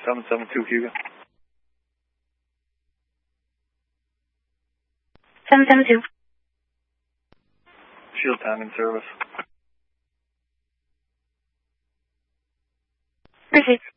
772 Hugo. 772. Shield time in service. Received.